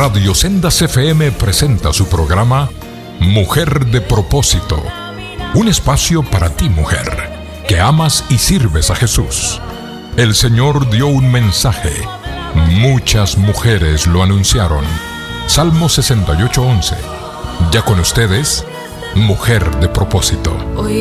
Radio Sendas FM presenta su programa Mujer de Propósito. Un espacio para ti, mujer, que amas y sirves a Jesús. El Señor dio un mensaje. Muchas mujeres lo anunciaron. Salmo 68:11. Ya con ustedes, Mujer de Propósito.